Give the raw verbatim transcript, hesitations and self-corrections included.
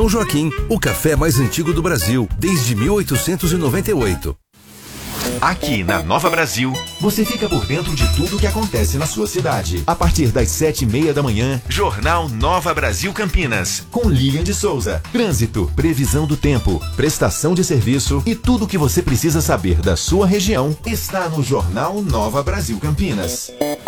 São Joaquim, o café mais antigo do Brasil, desde mil oitocentos e noventa e oito. Aqui na Nova Brasil, você fica por dentro de tudo o que acontece na sua cidade. A partir das sete e meia da manhã, Jornal Nova Brasil Campinas, com Lilian de Souza. Trânsito, previsão do tempo, prestação de serviço e tudo o que você precisa saber da sua região está no Jornal Nova Brasil Campinas.